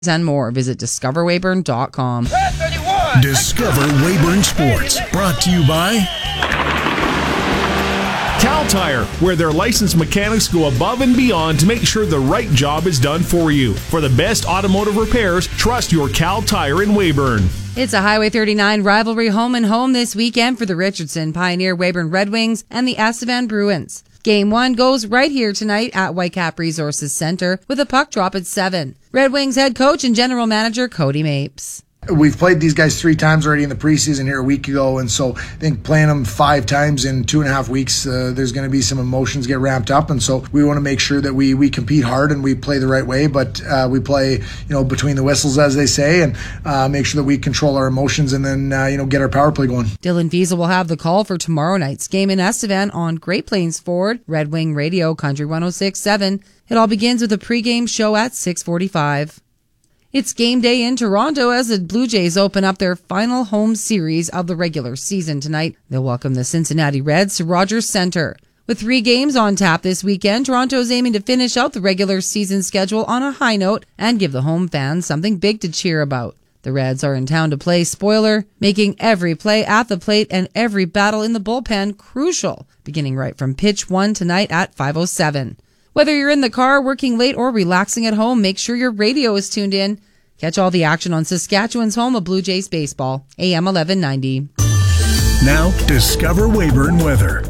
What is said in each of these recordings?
and more. Visit discoverwayburn.com. Discover Wayburn Sports, brought to you by Cal Tire, where their licensed mechanics go above and beyond to make sure the right job is done for you. For the best automotive repairs, trust your Cal Tire in Wayburn. It's a Highway 39 rivalry home and home this weekend for the Richardson, Pioneer, Wayburn Red Wings and the Estevan Bruins. Game 1 goes right here tonight at Whitecap Resources Center with a puck drop at 7. Red Wings head coach and general manager Cody Mapes. We've played these guys 3 times already in the preseason here a week ago, and so I think playing them 5 times in 2.5 weeks, there's going to be some emotions get ramped up, and so we want to make sure that we compete hard and we play the right way, but we play between the whistles, as they say, and make sure that we control our emotions and then get our power play going. Dylan Visa will have the call for tomorrow night's game in Estevan on Great Plains Ford, Red Wing Radio, Country 106.7. It all begins with a pregame show at 6:45. It's game day in Toronto as the Blue Jays open up their final home series of the regular season tonight. They'll welcome the Cincinnati Reds to Rogers Centre. With 3 games on tap this weekend, Toronto's aiming to finish out the regular season schedule on a high note and give the home fans something big to cheer about. The Reds are in town to play spoiler, making every play at the plate and every battle in the bullpen crucial, beginning right from pitch 1 tonight at 5:07. Whether you're in the car, working late, or relaxing at home, make sure your radio is tuned in. Catch all the action on Saskatchewan's home of Blue Jays baseball, AM 1190. Now, Discover Wayburn weather.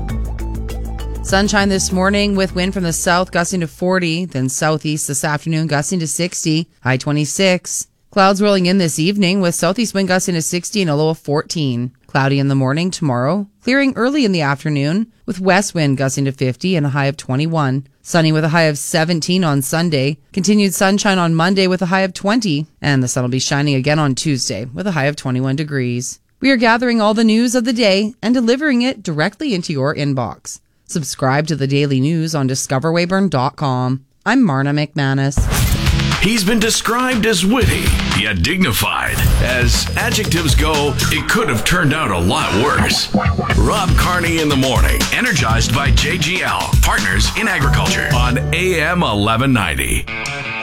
Sunshine this morning with wind from the south gusting to 40, then southeast this afternoon gusting to 60, high 26. Clouds rolling in this evening with southeast wind gusting to 60 and a low of 14. Cloudy in the morning tomorrow, clearing early in the afternoon with west wind gusting to 50 and a high of 21. Sunny with a high of 17 on Sunday. Continued sunshine on Monday with a high of 20. And the sun will be shining again on Tuesday with a high of 21 degrees. We are gathering all the news of the day and delivering it directly into your inbox. Subscribe to the daily news on discoverwayburn.com. I'm Marna McManus. He's been described as witty, yet dignified. As adjectives go, it could have turned out a lot worse. Rob Carney in the morning, energized by JGL, partners in agriculture, on AM 1190.